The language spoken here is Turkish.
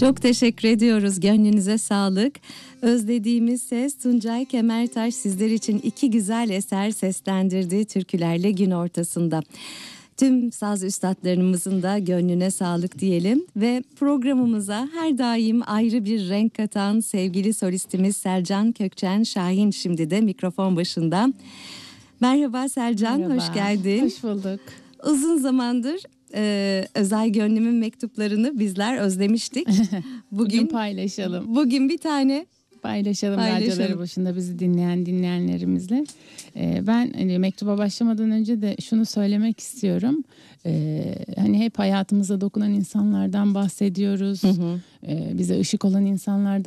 Çok teşekkür ediyoruz. Gönlünüze sağlık. Özlediğimiz ses Tuncay Kemertaş sizler için iki güzel eser seslendirdiği türkülerle gün ortasında. Tüm saz üstadlarımızın da gönlüne sağlık diyelim ve programımıza her daim ayrı bir renk katan sevgili solistimiz Selcan Kökçen Şahin şimdi de mikrofon başında. Merhaba Selcan, Merhaba. Hoş geldin. Hoş bulduk. Uzun zamandır Özel Gönlüm'ün mektuplarını bizler özlemiştik. Bugün paylaşalım. Bugün bir tane Paylaşalım radyoları başında bizi dinleyenlerimizle. Ben hani mektuba başlamadan önce de şunu söylemek istiyorum. Hani hep hayatımıza dokunan insanlardan bahsediyoruz. Bize ışık olan insanlardan